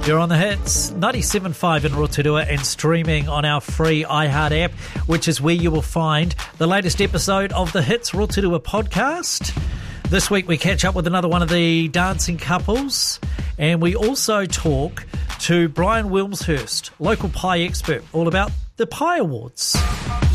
You're on the hits, 97.5 in Rotorua and streaming on our free iHeart app, which is where you will find the latest episode of the Hits Rotorua podcast. This week we catch up with another one of the dancing couples, and we also talk to Brian Wilmshurst, local pie expert, all about the Pie Awards.